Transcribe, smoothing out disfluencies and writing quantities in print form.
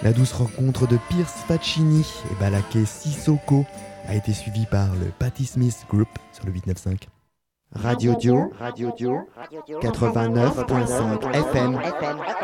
La douce rencontre de Pierce Faccini et Balaké Sissoko a été suivie par le Patti Smith Group sur le 895. Radio Dio, 89.5 FM.